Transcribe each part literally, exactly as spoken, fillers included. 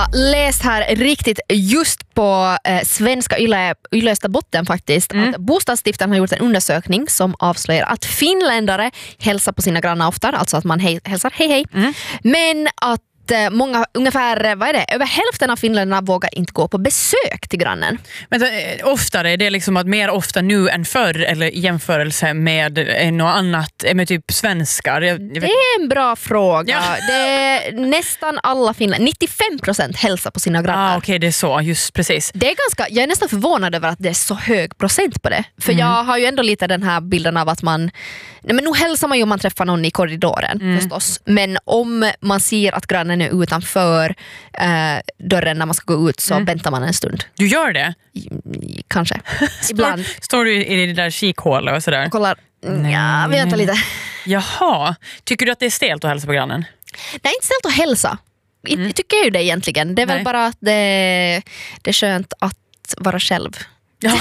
Jag läst här riktigt just på eh, svenska Yle, Ylösta botten faktiskt mm. att Bostadsstiftelsen har gjort en undersökning som avslöjar att finländare hälsar på sina grannar oftare, alltså att man hej, hälsar hej hej. Mm. Men att många, ungefär, vad är det? Över hälften av finländarna vågar inte gå på besök till grannen. Men oftare, det är liksom att mer ofta nu än förr eller i jämförelse med något annat, med typ svenskar. Jag, jag vet... Det är en bra fråga. Ja. Det är nästan alla finländare, nittiofem procent hälsar på sina grannar. Ah, okej, okay, det är så, just precis. Det är ganska, jag är nästan förvånad över att det är så hög procent på det. För mm. jag har ju ändå lite den här bilden av att man, nej men nu hälsar man ju om man träffar någon i korridoren mm. förstås. Men om man ser att grannen är utanför eh, dörren när man ska gå ut så mm. väntar man en stund. Du gör det? Kanske. Ibland. Står, står du i det där kikhålet och sådär? Och kollar, ja, vänta lite. Jaha, tycker du att det är stelt att hälsa på grannen? Det är inte stelt att hälsa. Mm. Jag tycker ju det egentligen. Det är Nej. väl bara att det, det är skönt att vara själv. Ja.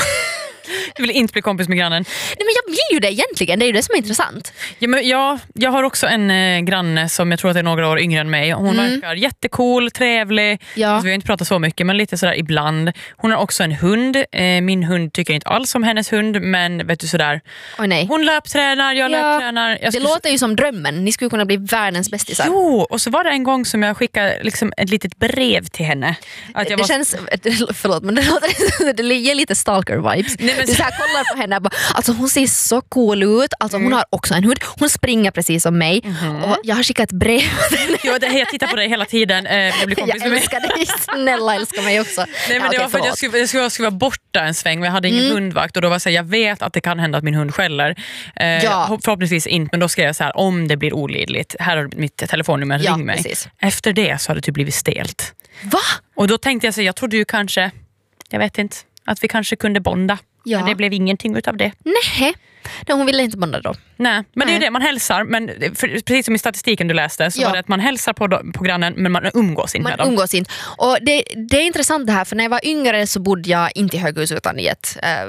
Du vill inte bli kompis med grannen. Nej, men jag vill ju det egentligen. Det är ju det som är intressant. Ja, men jag, jag har också en eh, granne som jag tror att är några år yngre än mig. Hon mm. verkar jättecool, trevlig. Ja. Alltså, vi har inte pratat så mycket, men lite sådär ibland. Hon har också en hund. Eh, min hund tycker inte alls om hennes hund, men vet du sådär. Oh, nej. Hon löptränar, jag ja. löptränar. Jag det skulle... låter ju som drömmen. Ni skulle kunna bli världens bästisar. Jo, och så var det en gång som jag skickade liksom ett litet brev till henne. Att jag det var... känns, förlåt, men det låter det ger lite stalker-vibes. Nej, men... Du så här kollar på henne, bara, alltså hon ser så cool ut, alltså mm. hon har också en hund, hon springer precis som mig mm. och jag har skickat ett brev till henne. Jo, det, jag tittar på dig hela tiden. Eh, jag blir kompis jag med älskar dig, snälla älskar mig också. Nej, men ja, det var för att jag skulle, jag, skulle, jag skulle vara borta en sväng, men jag hade ingen mm. hundvakt och då var jag så här, jag vet att det kan hända att min hund skäller. Eh, ja. Förhoppningsvis inte, men då skrev jag så här, om det blir olidligt, här har mitt telefonnummer, ja, ring mig. Precis. Efter det så hade det typ blivit stelt. Va? Och då tänkte jag så, jag trodde ju kanske, jag vet inte, att vi kanske kunde bonda. Ja. Men det blev ingenting utav det. Nej, hon ville inte bonda då. Nej, men Nej. det är det, man hälsar. Men för, precis som i statistiken du läste så ja. var det att man hälsar på, på grannen men man umgås inte man med dem. Man umgås inte. Och det, det är intressant det här, för när jag var yngre så bodde jag inte i höghus utan i ett äh,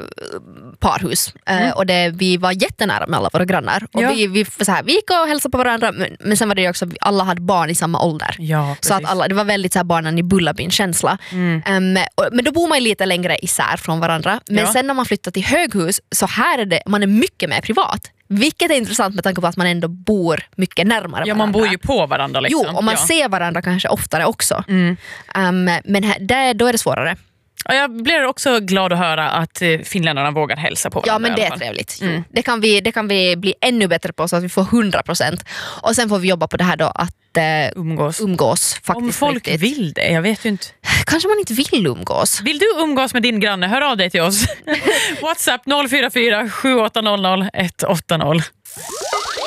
parhus. Mm. Äh, och det, vi var jättenära med alla våra grannar. Och ja. vi, vi, så här, vi gick och hälsade på varandra, men, men sen var det ju också, alla hade barn i samma ålder. Ja, så att alla, det var väldigt så här, barnen i Bullabyn-känsla. Mm. Um, och, men då bor man lite längre isär från varandra. Men ja. sen när man flyttar till höghus så här är det, man är mycket mer privat. Vilket är intressant med tanke på att man ändå bor mycket närmare varandra. Ja, man bor ju på varandra liksom. Jo, och man ja. ser varandra kanske oftare också. Mm. Um, men här, där, då är det svårare. Och jag blir också glad att höra att finländarna vågar hälsa på varandra. Ja, men det är trevligt. Mm. Det, kan vi, det kan vi bli ännu bättre på så att vi får hundra procent. Och sen får vi jobba på det här då att eh, umgås. umgås faktiskt. Om folk riktigt. vill det, jag vet ju inte. Kanske man inte vill umgås. Vill du umgås med din granne? Hör av dig till oss. WhatsApp noll fyra fyra sju åtta noll noll ett åtta noll.